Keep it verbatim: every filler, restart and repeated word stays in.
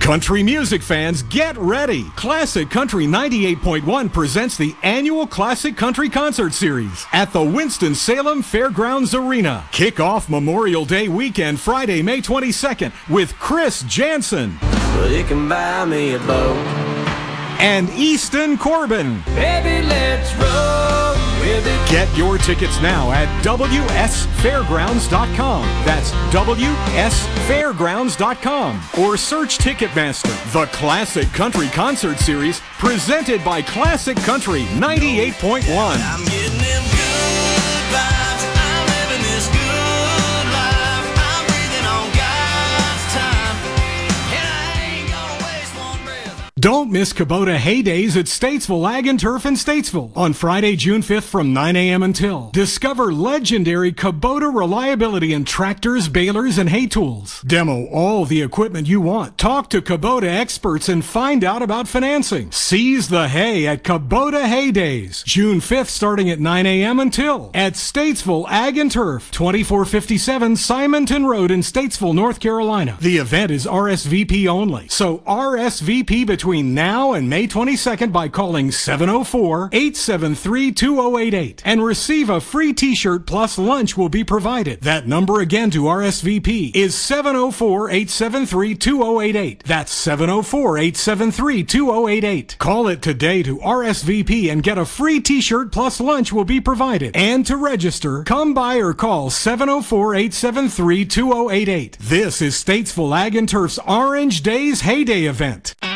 Country music fans, get ready! Classic Country ninety-eight point one presents the annual Classic Country Concert Series at the Winston-Salem Fairgrounds Arena. Kick off Memorial Day weekend Friday, May twenty-second with Chris Janson. Well, you can buy me a boat. And Easton Corbin. Baby, let's roll with it. Get your tickets now at W S fairgrounds dot com. That's W S fairgrounds dot com. Or search Ticketmaster. The Classic Country Concert Series presented by Classic Country ninety-eight point one. I'm getting them good vibes. I'm living this good life. I'm breathing on God's time. And I ain't gonna waste one breath. Don't miss Kubota Heydays at Statesville Ag and Turf in Statesville on Friday, June fifth from nine a.m. until. Discover legendary Kubota reliability in tractors, balers, and hay tools. Demo all the equipment you want. Talk to Kubota experts and find out about financing. Seize the hay at Kubota Heydays. June fifth starting at nine a.m. until. At Statesville Ag and Turf, twenty-four fifty-seven Simonton Road in Statesville, North Carolina. The event is R S V P only, so R S V P between now and May twenty-second by calling seven oh four, eight seven three, two oh eight eight and receive a free t-shirt plus lunch will be provided. That number again to R S V P is seven oh four, eight seven three, two oh eight eight. That's seven oh four, eight seven three, two oh eight eight. Call it today to R S V P and get a free t-shirt plus lunch will be provided. And to register, come by or call seven oh four, eight seven three, two oh eight eight. This is Statesville Ag and Turf's Orange Days Heyday event.